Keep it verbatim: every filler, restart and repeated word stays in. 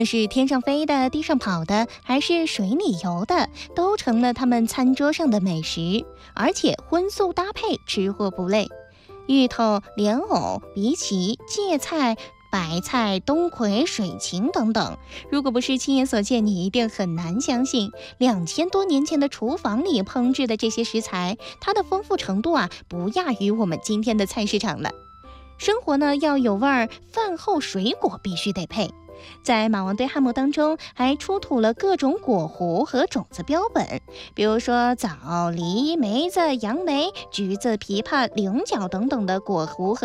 是天上飞的、地上跑的，还是水里游的，都成了他们餐桌上的美食，而且荤素搭配，吃货不累。芋头、莲藕、荸荠、芥菜、白菜、冬葵、水芹等等，如果不是亲眼所见，你一定很难相信，两千多年前的厨房里烹制的这些食材，它的丰富程度啊，不亚于我们今天的菜市场了。生活呢要有味儿，饭后水果必须得配。在马王堆汉墓当中，还出土了各种果核和种子标本，比如说枣、梨、梅子、杨梅、橘子、枇杷、菱角等等的果核和